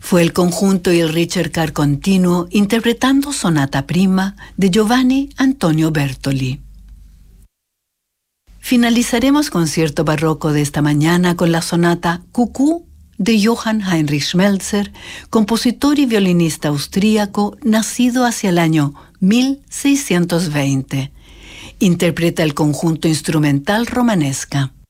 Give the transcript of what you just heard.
Fue el conjunto y el ricercar continuo interpretando Sonata Prima de Giovanni Antonio Bertoli. Finalizaremos concierto barroco de esta mañana con la sonata Cucú de Johann Heinrich Schmelzer, compositor y violinista austríaco nacido hacia el año 1620. Interpreta el conjunto instrumental Romanesca.